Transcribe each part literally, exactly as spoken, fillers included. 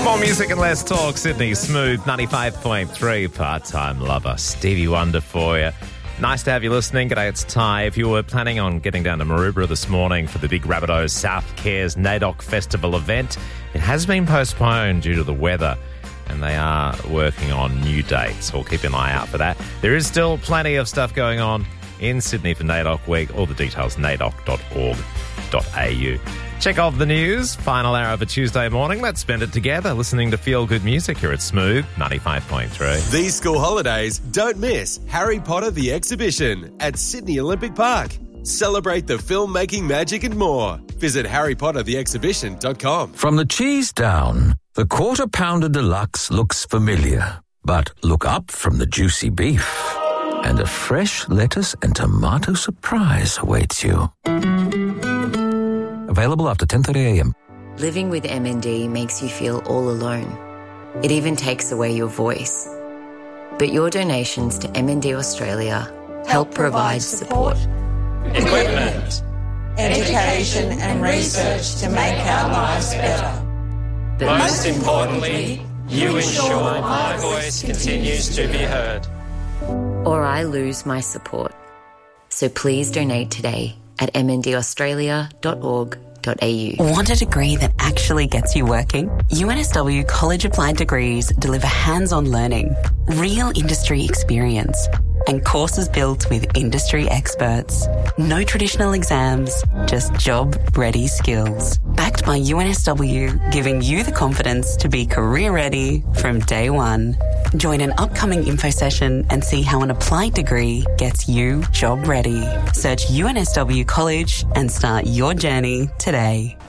More music and less talk. Sydney Smooth ninety-five point three. Part-time lover Stevie Wonder for you. Nice to have you listening. G'day, it's Ty. If you were planning on getting down to Maroubra this morning for the big Rabbitohs South Cares NAIDOC Festival event, it has been postponed due to the weather, and they are working on new dates. We'll keep an eye out for that. There is still plenty of stuff going on in Sydney for NAIDOC Week. All the details, naidoc dot org dot a u. Check off the news. Final hour of a Tuesday morning. Let's spend it together listening to feel-good music here at Smooth ninety-five point three. These school holidays, don't miss Harry Potter the Exhibition at Sydney Olympic Park. Celebrate the filmmaking magic and more. Visit harry potter the exhibition dot com. From the cheese down, the Quarter Pounder Deluxe looks familiar. But look up from the juicy beef, and a fresh lettuce and tomato surprise awaits you. Available after ten thirty a m. Living with M N D makes you feel all alone. It even takes away your voice. But your donations to M N D Australia help, help provide support, equipment, education and research to make our lives better. But most importantly, you ensure my voice continues to be heard. Or I lose my support. So please donate today at m n d australia dot org dot a u. Want a degree that actually gets you working? U N S W College Applied Degrees deliver hands-on learning, real industry experience, and courses built with industry experts. No traditional exams, just job-ready skills. Backed by U N S W, giving you the confidence to be career-ready from day one. Join an upcoming info session and see how an applied degree gets you job-ready. Search U N S W College and start your journey today.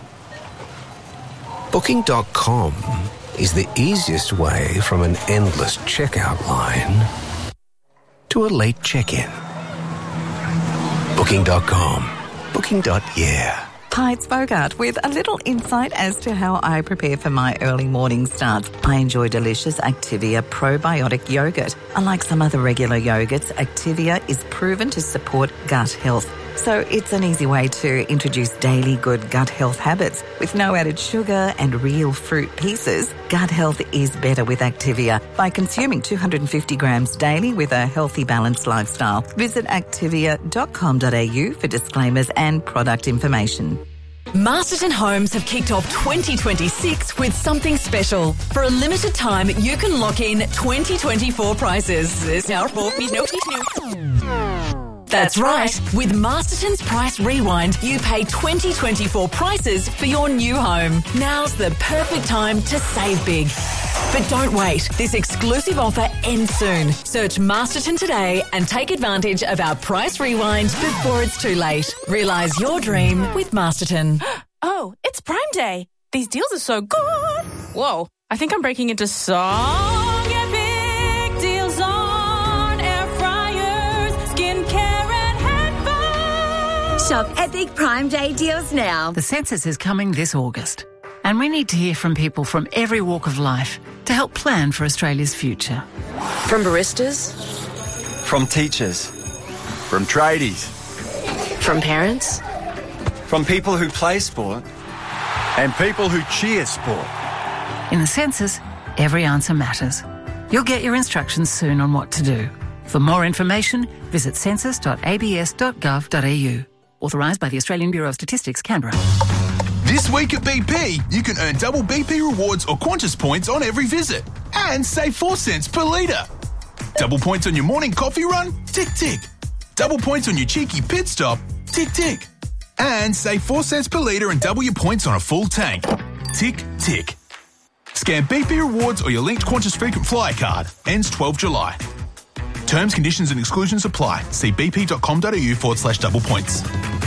Booking dot com is the easiest way from an endless checkout line to a late check-in. Booking dot com. Booking. Yeah. Hi, it's Bogart with a little insight as to how I prepare for my early morning starts. I enjoy delicious Activia probiotic yogurt. Unlike some other regular yogurts, Activia is proven to support gut health. So it's an easy way to introduce daily good gut health habits. With no added sugar and real fruit pieces, gut health is better with Activia by consuming two hundred fifty grams daily with a healthy, balanced lifestyle. Visit activia dot com dot a u for disclaimers and product information. Masterton Homes have kicked off twenty twenty-six with something special. For a limited time, you can lock in twenty twenty-four prices. There's now four That's right. With Masterton's Price Rewind, you pay twenty twenty-four prices for your new home. Now's the perfect time to save big. But don't wait. This exclusive offer ends soon. Search Masterton today and take advantage of our Price Rewind before it's too late. Realise your dream with Masterton. Oh, it's Prime Day. These deals are so good. Whoa, I think I'm breaking into song epic deals on air fryers, skincare and headphones. Shop epic Prime Day deals now. The census is coming this August, and we need to hear from people from every walk of life to help plan for Australia's future. From baristas, from teachers, from tradies, from parents, from people who play sport, and people who cheer sport. In the census, every answer matters. You'll get your instructions soon on what to do. For more information, visit census dot a b s dot gov dot a u. Authorised by the Australian Bureau of Statistics, Canberra. This week at B P, you can earn double B P rewards or Qantas points on every visit and save four cents per litre. Double points on your morning coffee run? Tick, tick. Double points on your cheeky pit stop? Tick, tick. And save four cents per litre and double your points on a full tank. Tick, tick. Scan B P rewards or your linked Qantas frequent flyer card. Ends twelfth July. Terms, conditions and exclusions apply. See bp.com.au forward slash double points.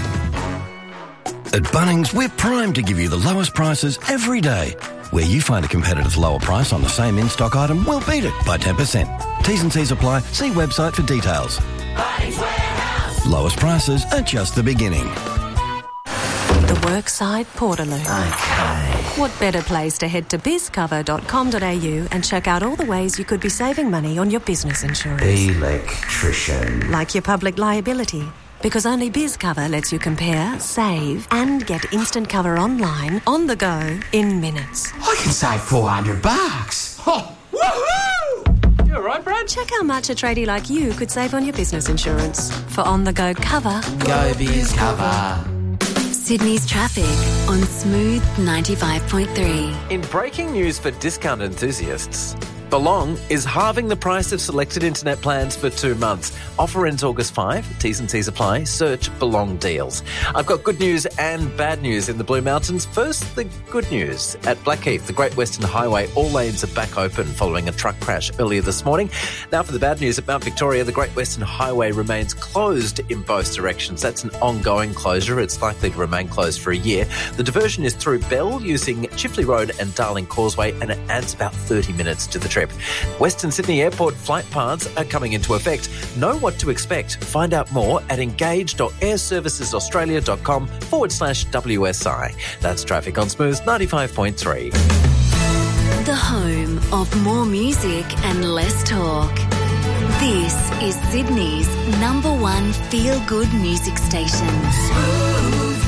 At Bunnings, we're primed to give you the lowest prices every day. Where you find a competitive lower price on the same in-stock item, we'll beat it by ten percent. T's and C's apply. See website for details. Bunnings Warehouse. Lowest prices are just the beginning. The Workside Portaloo. Okay. What better place to head to biz cover dot com dot a u and check out all the ways you could be saving money on your business insurance. Electrician. Like your public liability, Because only BizCover lets you compare, save, and get instant cover online, on the go, in minutes. I can save four hundred bucks. Oh, woohoo! You all right, Brad? Check how much a tradie like you could save on your business insurance. For on-the-go cover, go BizCover. Sydney's traffic on Smooth ninety-five point three. In breaking news for discount enthusiasts, Belong is halving the price of selected internet plans for two months. Offer ends August fifth. T's and C's apply. Search Belong deals. I've got good news and bad news in the Blue Mountains. First, the good news. At Blackheath, the Great Western Highway, all lanes are back open following a truck crash earlier this morning. Now for the bad news. At Mount Victoria, the Great Western Highway remains closed in both directions. That's an ongoing closure. It's likely to remain closed for a year. The diversion is through Bell using Chifley Road and Darling Causeway, and it adds about thirty minutes to the trip. Western Sydney Airport flight paths are coming into effect. Know what to expect. Find out more at engage.airservicesaustralia.com forward slash WSI. That's traffic on Smooth ninety-five point three. The home of more music and less talk. This is Sydney's number one feel-good music station. Smooth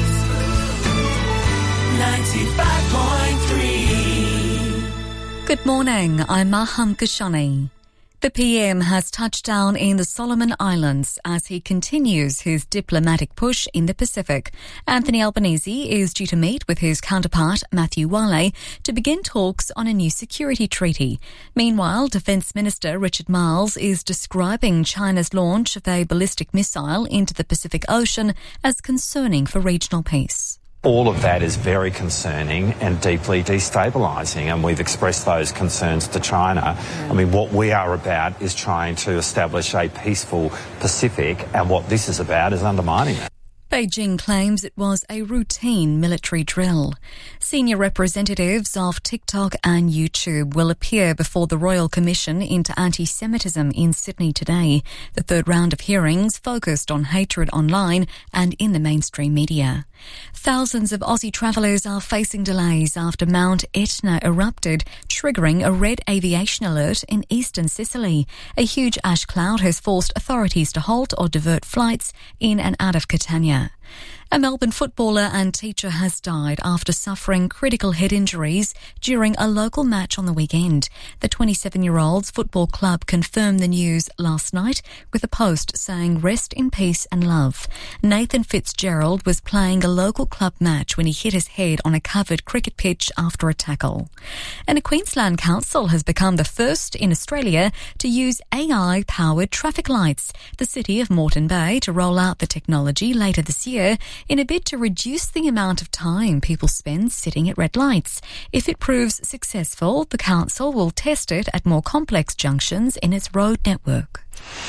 ninety-five point three. Good morning, I'm Maham Kashani. The P M has touched down in the Solomon Islands as he continues his diplomatic push in the Pacific. Anthony Albanese is due to meet with his counterpart, Matthew Wale, to begin talks on a new security treaty. Meanwhile, Defence Minister Richard Marles is describing China's launch of a ballistic missile into the Pacific Ocean as concerning for regional peace. All of that is very concerning and deeply destabilising, and we've expressed those concerns to China. I mean, what we are about is trying to establish a peaceful Pacific, and what this is about is undermining it. Beijing claims it was a routine military drill. Senior representatives of TikTok and YouTube will appear before the Royal Commission into Anti-Semitism in Sydney today. The third round of hearings focused on hatred online and in the mainstream media. Thousands of Aussie travellers are facing delays after Mount Etna erupted, triggering a red aviation alert in eastern Sicily. A huge ash cloud has forced authorities to halt or divert flights in and out of Catania. A Melbourne footballer and teacher has died after suffering critical head injuries during a local match on the weekend. The twenty-seven-year-old's football club confirmed the news last night with a post saying rest in peace and love. Nathan Fitzgerald was playing a local club match when he hit his head on a covered cricket pitch after a tackle. And a Queensland council has become the first in Australia to use A I-powered traffic lights. The city of Moreton Bay to roll out the technology later this year in a bid to reduce the amount of time people spend sitting at red lights. If it proves successful, the council will test it at more complex junctions in its road network.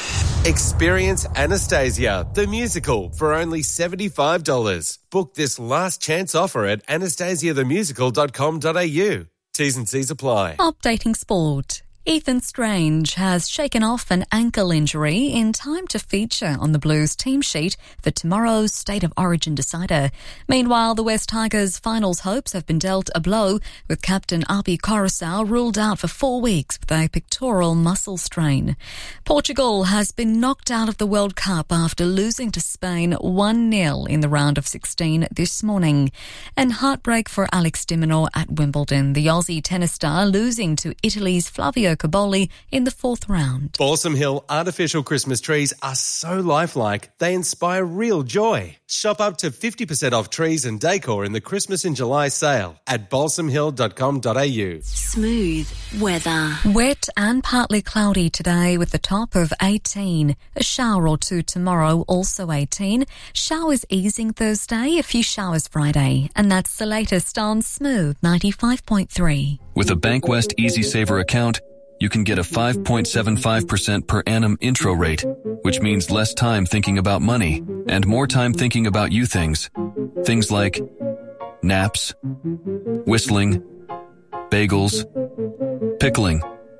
Experience Anastasia, the musical, for only seventy-five dollars. Book this last chance offer at anastasia the musical dot com dot a u. T's and C's apply. Updating sport. Ethan Strange has shaken off an ankle injury in time to feature on the Blues team sheet for tomorrow's State of Origin decider. Meanwhile, the West Tigers' finals hopes have been dealt a blow, with captain Api Coruscant ruled out for four weeks with a pectoral muscle strain. Portugal has been knocked out of the World Cup after losing to Spain one nil in the round of sixteen this morning. And heartbreak for Alex de Minaur at Wimbledon, the Aussie tennis star losing to Italy's Flavio Caboli in the fourth round. Balsam Hill artificial Christmas trees are so lifelike, they inspire real joy. Shop up to fifty percent off trees and decor in the Christmas in July sale at balsam hill dot com dot a u. Smooth weather. Wet and partly cloudy today with the top of eighteen. A shower or two tomorrow, also eighteen. Showers easing Thursday, a few showers Friday. And that's the latest on Smooth ninety-five point three. With a Bankwest EasySaver account, you can get a five point seven five percent per annum intro rate, which means less time thinking about money and more time thinking about you things. Things like naps, whistling, bagels, pickling,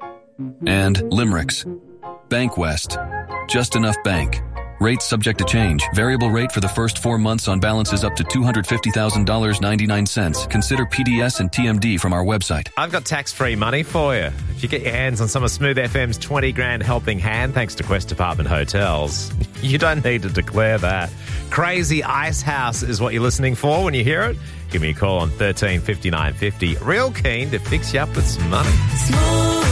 and limericks. Bankwest. Just enough bank. Rates subject to change. Variable rate for the first four months on balances up to two hundred fifty thousand dollars and ninety-nine cents. Consider P D S and T M D from our website. I've got tax-free money for you. If you get your hands on some of Smooth F M's twenty grand helping hand, thanks to Quest Apartment Hotels. You don't need to declare that. Crazy Ice House is what you're listening for when you hear it. Give me a call on thirteen fifty-nine fifty. Real keen to fix you up with some money. Smooth